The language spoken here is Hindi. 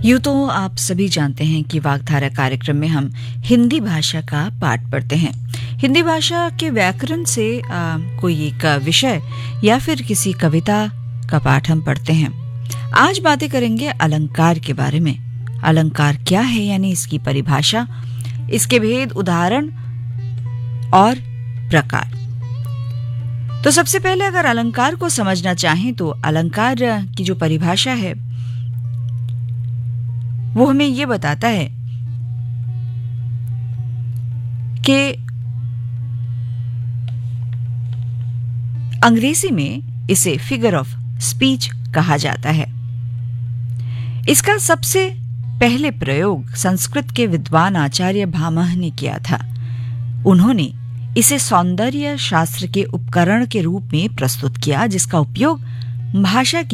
यूं तो आप सभी जानते हैं कि वाकधारा कार्यक्रम में हम हिंदी भाषा का पाठ पढ़ते हैं। हिंदी भाषा के व्याकरण से कोई एक विषय या फिर किसी कविता का पाठ हम पढ़ते हैं। आज बातें करेंगे अलंकार के बारे में। अलंकार क्या है, यानी इसकी परिभाषा, इसके भेद, उदाहरण और प्रकार। तो सबसे पहले अगर अलंकार को समझना चाहें तो अलंकार की जो परिभाषा है वो हमें ये बताता है कि अंग्रेजी में इसे फिगर ऑफ स्पीच कहा जाता है। इसका सबसे पहले प्रयोग संस्कृत के विद्वान आचार्य भामह ने किया था। उन्होंने इसे सौंदर्य शास्त्र के उपकरण के रूप में प्रस्तुत किया, जिसका उपयोग भाषा की